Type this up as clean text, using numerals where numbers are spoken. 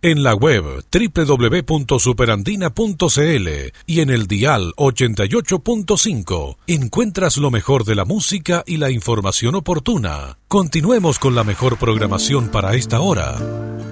En la web www.superandina.cl y en el dial 88.5 encuentras lo mejor de la música y la información oportuna. Continuemos con la mejor programación para esta hora.